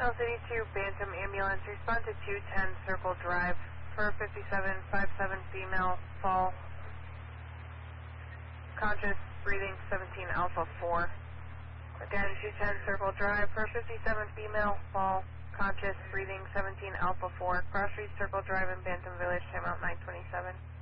Cell City 2, Bantam Ambulance, respond to 210 Circle Drive for 5757 female, fall, conscious, breathing, 17 Alpha 4. Again, 210 Circle Drive for 57 female, fall, conscious, breathing, 17 Alpha 4. Cross Street Circle Drive in Bantam Village, timeout 927.